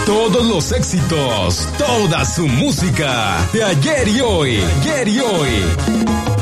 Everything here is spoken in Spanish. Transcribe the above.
Todos los éxitos, toda su música, de ayer y hoy, ayer y hoy.